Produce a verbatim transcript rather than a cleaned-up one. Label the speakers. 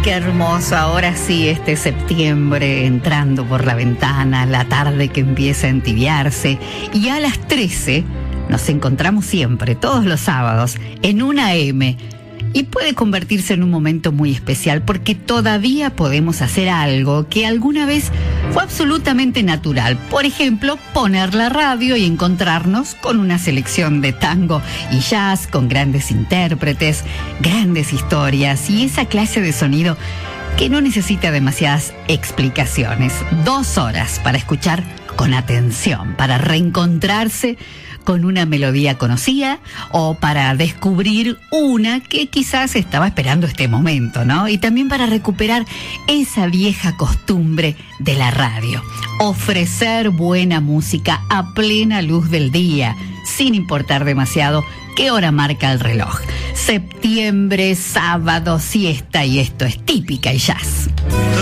Speaker 1: qué hermoso. Ahora sí, este septiembre entrando por la ventana, la tarde que empieza a entibiarse. Y a las trece nos encontramos siempre, todos los sábados, en una eme. Y puede convertirse en un momento muy especial porque todavía podemos hacer algo que alguna vez fue absolutamente natural. Por ejemplo, poner la radio y encontrarnos con una selección de tango y jazz con grandes intérpretes, grandes historias y esa clase de sonido que no necesita demasiadas explicaciones. Dos horas para escuchar con atención, para reencontrarse con una melodía conocida o para descubrir una que quizás estaba esperando este momento, ¿no? Y también para recuperar esa vieja costumbre de la radio. Ofrecer buena música a plena luz del día, sin importar demasiado qué hora marca el reloj. Septiembre, sábado, siesta y esto es Típica y Jazz.